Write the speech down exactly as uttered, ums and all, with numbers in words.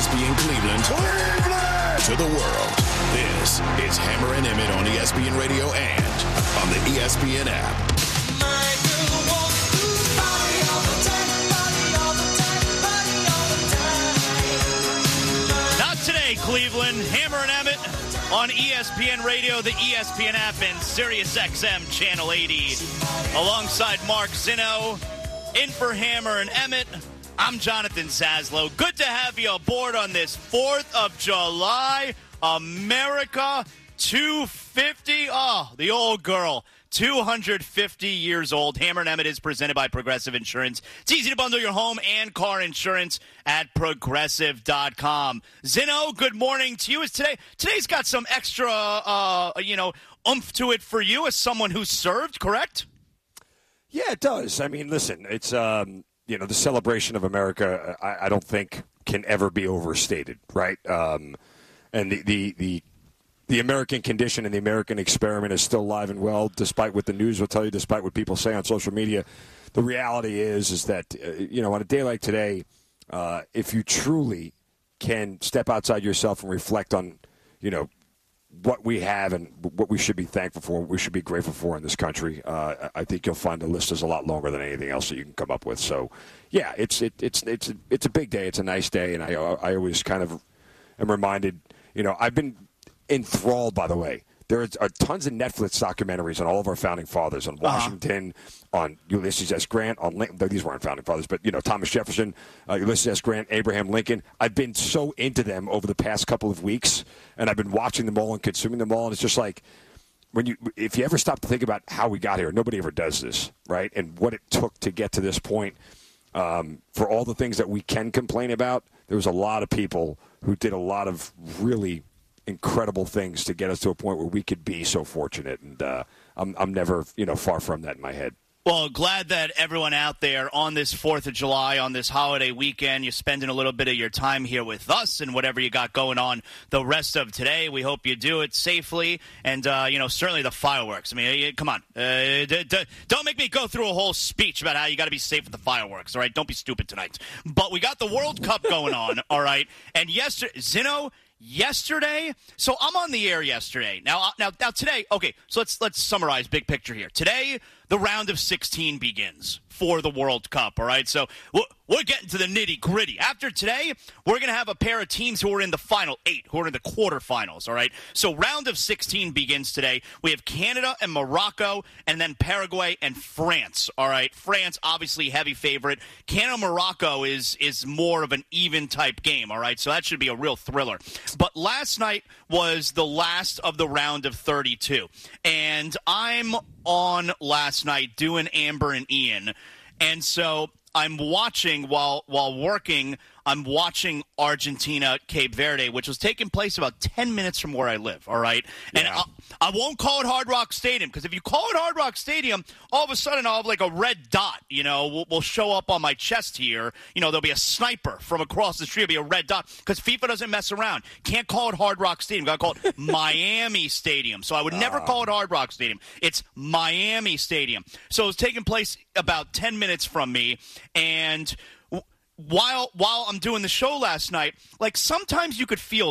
S P N Cleveland, Cleveland to the world. This is Hammer and Emmett on E S P N Radio and on the E S P N app. Not today, Cleveland. Hammer and Emmett on E S P N Radio, the E S P N app, and Sirius X M Channel eighty. Alongside Mark Zinno, in for Hammer and Emmett, I'm Jonathan Zaslow. Good to have you aboard on this fourth of July. America two fifty. Oh, the old girl. two hundred fifty years old. Hammer and Emmett is presented by Progressive Insurance. It's easy to bundle your home and car insurance at progressive dot com. Zinno, good morning to you. Is today today's got some extra, uh, you know, oomph to it for you as someone who served, correct? Yeah, it does. I mean, listen, it's um, you know, the celebration of America. I, I don't think can ever be overstated, right? Um, and the the the. The American condition and the American experiment is still alive and well, despite what the news will tell you, despite what people say on social media. The reality is, is that, uh, you know, on a day like today, uh, if you truly can step outside yourself and reflect on, you know, what we have and what we should be thankful for, what we should be grateful for in this country, uh, I think you'll find the list is a lot longer than anything else that you can come up with. So, yeah, it's it, it's it's it's a big day. It's a nice day, and I I always kind of am reminded, you know, I've been enthralled, by the way. There are tons of Netflix documentaries on all of our founding fathers, on Washington, uh-huh. on Ulysses S. Grant, on Lincoln. These weren't founding fathers, but, you know, Thomas Jefferson, uh, Ulysses S. Grant, Abraham Lincoln. I've been so into them over the past couple of weeks, and I've been watching them all and consuming them all, and it's just like, when you, if you ever stop to think about how we got here, nobody ever does this, right? And what it took to get to this point, um, for all the things that we can complain about, there was a lot of people who did a lot of really incredible things to get us to a point where we could be so fortunate, and uh, I'm I'm never you know far from that in my head. Well, glad that everyone out there on this fourth of July, on this holiday weekend, you're spending a little bit of your time here with us and whatever you got going on the rest of today. We hope you do it safely, and uh, you know certainly the fireworks. I mean, come on, uh, d- d- don't make me go through a whole speech about how you got to be safe with the fireworks. All right, don't be stupid tonight. But we got the World Cup going on. All right, and yesterday, Zinno. Yesterday, so I'm on the air yesterday. Now, now, now today. Okay, so let's let's summarize big picture here. Today, the round of sixteen begins for the World Cup. All right, so we're, we're getting to the nitty gritty. After today, we're gonna have a pair of teams who are in the final eight, who are in the quarterfinals. All right, so round of sixteen begins today. We have Canada and Morocco, and then Paraguay and France. All right, France obviously heavy favorite. Canada Morocco is is more of an even type game. All right, so that should be a real thriller. But last night was the last of the round of thirty-two, and I'm on last night doing Amber and Ian, and so I'm watching while while working. I'm watching Argentina, Cape Verde, which was taking place about ten minutes from where I live, all right? And yeah. I, I won't call it Hard Rock Stadium, because if you call it Hard Rock Stadium, all of a sudden I'll have like a red dot, you know, will, will show up on my chest here. You know, there'll be a sniper from across the street. There'll be a red dot, because FIFA doesn't mess around. Can't call it Hard Rock Stadium. Got to call it Miami Stadium. So I would never uh. call it Hard Rock Stadium. It's Miami Stadium. So it was taking place about ten minutes from me, and While while I'm doing the show last night, like sometimes you could feel